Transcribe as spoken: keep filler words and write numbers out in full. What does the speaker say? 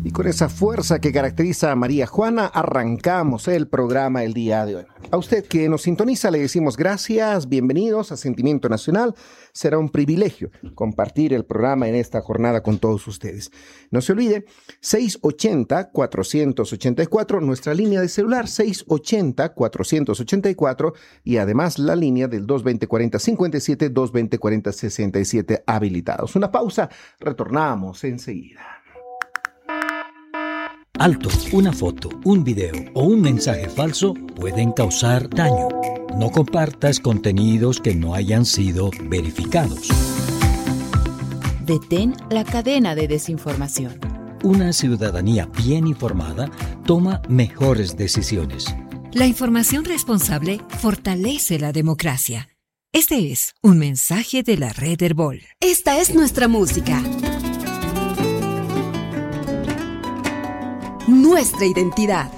Y con esa fuerza que caracteriza a María Juana, arrancamos el programa el día de hoy. A usted que nos sintoniza le decimos gracias, bienvenidos a Sentimiento Nacional. Será un privilegio compartir el programa en esta jornada con todos ustedes. No se olvide, seis ochenta, cuatrocientos ochenta y cuatro, nuestra línea de celular, seis ochenta, cuatrocientos ochenta y cuatro, y además la línea del dos veinte, cuarenta cincuenta y siete, dos veinte, cuarenta sesenta y siete habilitados. Una pausa, retornamos enseguida. Alto, una foto, un video o un mensaje falso pueden causar daño. No compartas contenidos que no hayan sido verificados. Detén la cadena de desinformación. Una ciudadanía bien informada toma mejores decisiones. La información responsable fortalece la democracia. Este es un mensaje de la Red Herbol. Esta es nuestra música. Nuestra identidad.